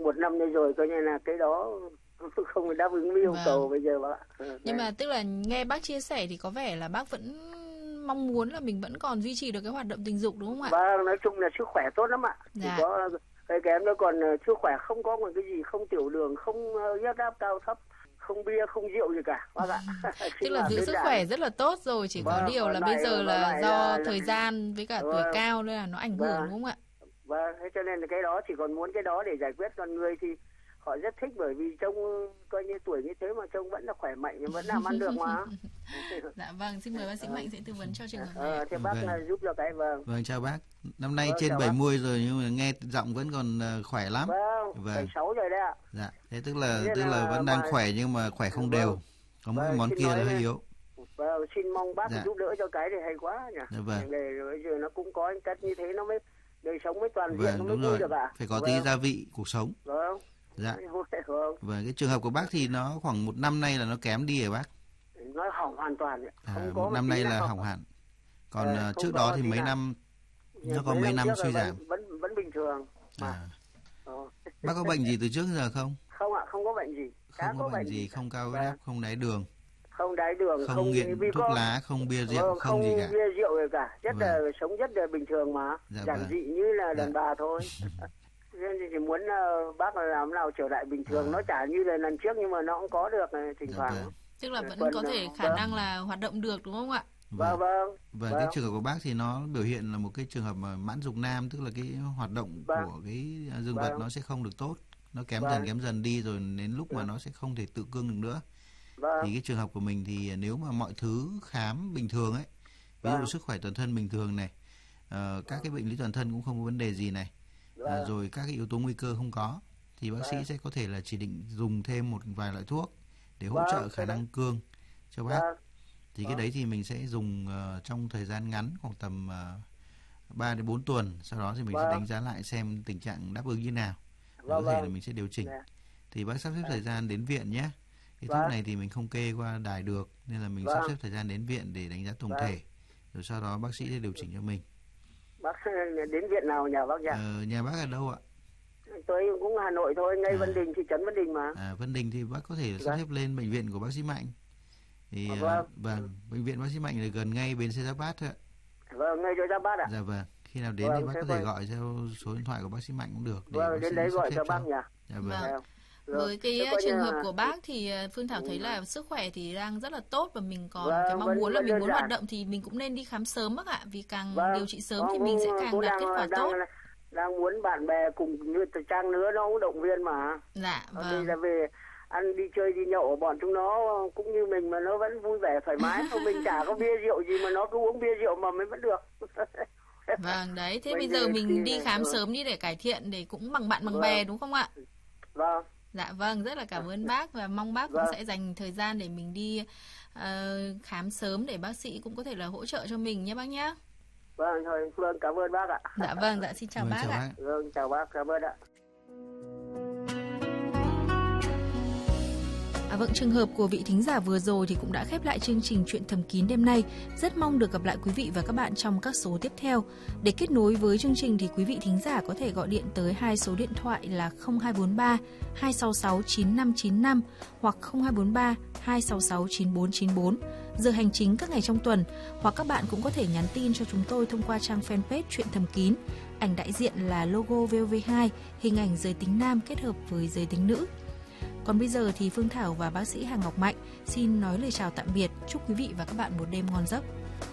1 năm đây rồi, coi như là cái đó không đáp ứng với yêu cầu bây giờ bác ạ. Nhưng mà tức là nghe bác chia sẻ thì có vẻ là bác vẫn mong muốn là mình vẫn còn duy trì được cái hoạt động tình dục đúng không ạ? Vâng, nói chung là sức khỏe tốt lắm ạ. Dạ. Chỉ có cái kém đó, còn sức khỏe không có một cái gì, không tiểu đường, không huyết áp cao thấp, không bia, không rượu gì cả bác ạ. Tức là giữ sức khỏe rất là tốt rồi, chỉ có điều là bây giờ là do thời gian với cả tuổi cao nên là nó ảnh hưởng đúng không ạ? Vâng, thế cho nên là cái đó chỉ còn muốn cái đó để giải quyết. Còn người thì họ rất thích, bởi vì trông coi như tuổi như thế mà trông vẫn là khỏe mạnh, vẫn làm ăn được mà. Dạ vâng, xin mời bác sĩ Mạnh sẽ tư vấn cho trường hợp này. Thế bác giúp cho cái Vâng, chào bác. Năm nay trên 70 rồi nhưng mà nghe giọng vẫn còn khỏe lắm. Vâng, 76 rồi đấy ạ. Dạ, thế tức là vẫn đang khỏe nhưng mà khỏe không đều. Có mỗi món kia là hơi yếu. Vâng, xin mong bác giúp đỡ cho cái thì hay quá nhỉ. Dạ vâng. Để bây giờ nó cũng có cách như thế nó mới đời sống mới toàn diện, nó mới đúng vui rồi. Được ạ. Phải có tí gia vị cuộc sống. Vâng. Dạ. Vâng, cái trường hợp của bác thì nó khoảng 1 năm nay là nó kém đi rồi bác. Nó hỏng hoàn toàn. Không có 1 năm nay là hỏng hẳn. Còn trước đó thì mấy năm nó có mấy năm suy giảm. Vẫn bình thường. Bác có bệnh gì từ trước giờ không? Không ạ, không có bệnh gì. Không có bệnh gì, không cao huyết áp, không đái đường. Không đái đường, không nghiện thuốc lá, không bia rượu, không gì cả. Không bia rượu gì cả, rất là sống rất là bình thường mà, giản dị như là đàn bà thôi. Nên thì chỉ muốn bác làm nào trở lại bình thường, nó chả như là lần trước nhưng mà nó cũng có được thỉnh thoảng. Tức là vẫn có thể khả năng là hoạt động được đúng không ạ? Vâng. Cái trường hợp của bác thì nó biểu hiện là một cái trường hợp mà mãn dục nam, tức là cái hoạt động của cái dương vật nó sẽ không được tốt, nó kém dần đi rồi đến lúc mà nó sẽ không thể tự cương được nữa. Thì cái trường hợp của mình thì nếu mà mọi thứ khám bình thường ấy, ví dụ sức khỏe toàn thân bình thường này, các cái bệnh lý toàn thân cũng không có vấn đề gì này, rồi các cái yếu tố nguy cơ không có, thì bác sĩ sẽ có thể là chỉ định dùng thêm một vài loại thuốc để hỗ trợ khả năng cương cho bác. Thì cái đấy thì mình sẽ dùng trong thời gian ngắn khoảng tầm 3 đến 4 tuần, sau đó thì mình sẽ đánh giá lại xem tình trạng đáp ứng như nào, có thể là mình sẽ điều chỉnh. Thì bác sắp xếp thời gian đến viện nhé. Cái thuốc này thì mình không kê qua đài được, nên là mình sắp xếp thời gian đến viện để đánh giá tổng thể, rồi sau đó bác sĩ sẽ điều chỉnh cho mình. Bác đến viện nào nhà bác nhỉ? Nhà bác ở đâu ạ? Tôi cũng Hà Nội thôi, ngay Vân Đình, thị trấn Vân Đình mà. Vân Đình thì bác có thể sắp xếp lên bệnh viện của bác sĩ Mạnh. Thì bệnh viện bác sĩ Mạnh là gần ngay bến xe Giáp Bát thôi ạ. Vâng, ngay chỗ Giáp Bát ạ. Dạ vâng, khi nào đến thì bác có thể gọi theo số điện thoại của bác sĩ Mạnh cũng được. Đến đấy gọi cho bác nhỉ. Dạ vâng. Với cái trường hợp của bác thì Phương Thảo thấy là sức khỏe thì đang rất là tốt, và mình còn cái mong muốn là mình muốn hoạt động thì mình cũng nên đi khám sớm bác ạ, vì càng điều trị sớm thì mình sẽ càng đạt kết quả tốt. Đang muốn bạn bè cùng như Trang nữa nó cũng động viên mà. Dạ vâng. Bây giờ về ăn đi chơi đi nhậu, bọn chúng nó cũng như mình mà nó vẫn vui vẻ thoải mái. Mình chả có bia rượu gì mà nó cứ uống bia rượu mà mới vẫn được. Vâng đấy, thế bây giờ mình đi khám sớm đi để cải thiện, để cũng bằng bạn bằng bè đúng không ạ? Vâng. Dạ vâng, rất là cảm ơn bác, và mong bác cũng sẽ dành thời gian để mình đi khám sớm để bác sĩ cũng có thể là hỗ trợ cho mình nhé bác nhé. Vâng, thôi, Phương cảm ơn bác ạ. Dạ vâng, xin chào bác ạ. Vâng, chào bác, cảm ơn ạ. Vâng, trường hợp của vị thính giả vừa rồi thì cũng đã khép lại chương trình Chuyện Thầm Kín đêm nay. Rất mong được gặp lại quý vị và các bạn trong các số tiếp theo. Để kết nối với chương trình thì quý vị thính giả có thể gọi điện tới 2 số điện thoại là 0243 266 9595 hoặc 0243 266 9494, giờ hành chính các ngày trong tuần, hoặc các bạn cũng có thể nhắn tin cho chúng tôi thông qua trang fanpage Chuyện Thầm Kín. Ảnh đại diện là logo VOV2, hình ảnh giới tính nam kết hợp với giới tính nữ. Còn bây giờ thì Phương Thảo và bác sĩ Hà Ngọc Mạnh xin nói lời chào tạm biệt. Chúc quý vị và các bạn một đêm ngon giấc.